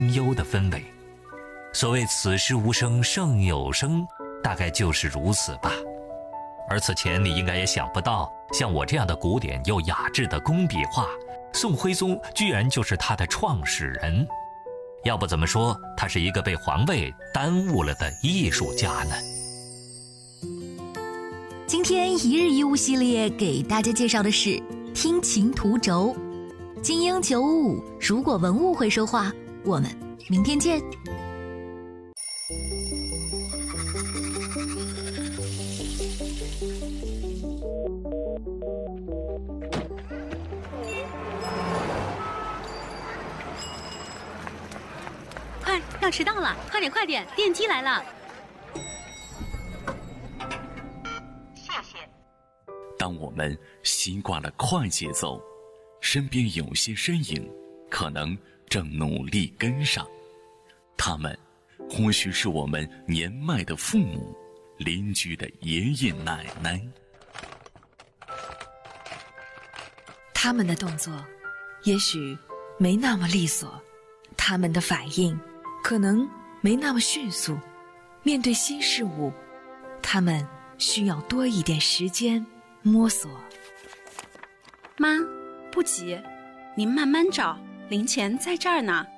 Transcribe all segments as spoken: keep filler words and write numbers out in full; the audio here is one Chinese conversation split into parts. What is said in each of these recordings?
幽的氛围。所谓此时无声胜有声，大概就是如此吧。而此前你应该也想不到，像我这样的古典又雅致的工笔画，宋徽宗居然就是他的创始人。要不怎么说他是一个被皇位耽误了的艺术家呢？ 今天一日一物系列给大家介绍的是听琴图轴。精英九五五，如果文物会说话，我们明天见。 快，要迟到了，快点快点，电梯来了。 谢谢。 当我们习惯了快节奏，身边有些身影可能正努力跟上，他们或许是我们年迈的父母、邻居的爷爷奶奶。 他们的动作也许没那么利索，他们的反应可能没那么迅速，面对新事物，他们需要多一点时间摸索。 妈，不急，您慢慢找，零钱在这儿呢。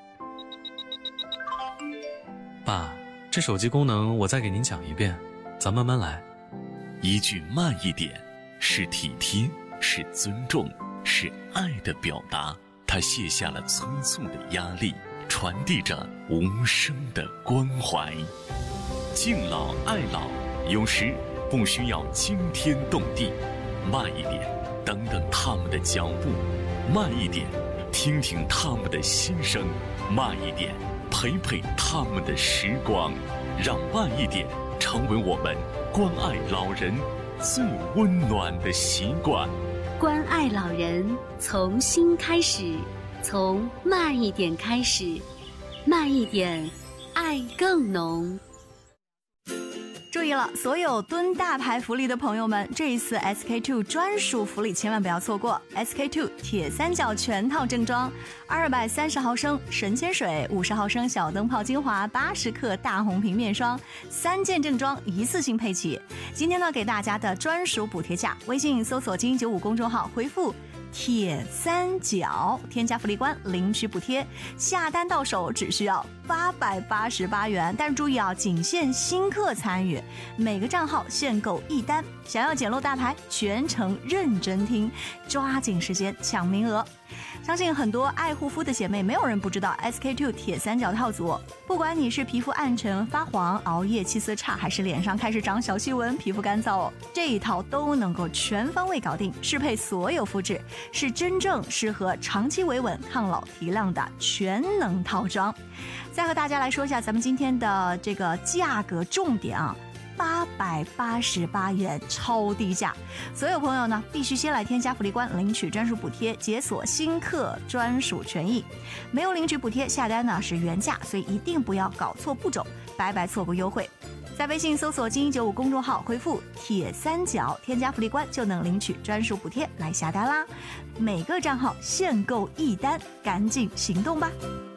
爸，这手机功能我再给您讲一遍，咱慢慢来。 一句慢一点，是体贴，是尊重，是爱的表达。他卸下了催促的压力，传递着无声的关怀。敬老爱老，有时不需要惊天动地，慢一点，等等他们的脚步；慢一点，听听他们的心声；慢一点，陪陪他们的时光。让慢一点成为我们关爱老人最温暖的习惯。 关爱老人，从心开始，从慢一点开始，慢一点，爱更浓。 注意了，所有蹲大牌福利的朋友们，这一次 S K two 专属福利千万不要错过。S K two 铁三角全套正装，二百三十毫升神仙水，五十毫升小灯泡精华，八十克大红瓶面霜，三件正装一次性配齐。今天呢，给大家的专属补贴价，微信搜索精英九五公众号，回复铁三角，添加福利官领取补贴，下单到手只需要八百八十八元。但是注意啊，仅限新客参与，每个账号限购一单。想要捡漏大牌，全程认真听，抓紧时间抢名额。相信很多爱护肤的姐妹，没有人不知道 S K two 铁三角套组。不管你是皮肤暗沉发黄、熬夜气色差，还是脸上开始长小细纹、皮肤干燥，这一套都能够全方位搞定，适配所有肤质，是真正适合长期维稳、抗老提亮的全能套装。再和大家来说一下咱们今天的这个价格重点啊。八百八十八元，超低价！所有朋友呢，必须先来添加福利官领取专属补贴，解锁新客专属权益。没有领取补贴下单呢是原价，所以一定不要搞错步骤，白白错过优惠。在微信搜索精英九五公众号，回复铁三角，添加福利官就能领取专属补贴来下单啦。每个账号限购一单，赶紧行动吧！